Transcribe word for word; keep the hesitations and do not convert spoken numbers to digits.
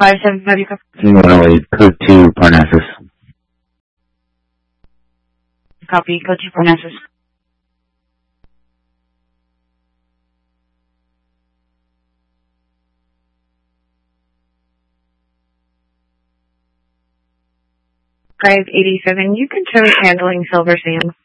five seven five, you copy? one oh eight, code two, Parnassus. Copy, code two, Parnassus. five eighty-seven, you can try handling Silver Sand.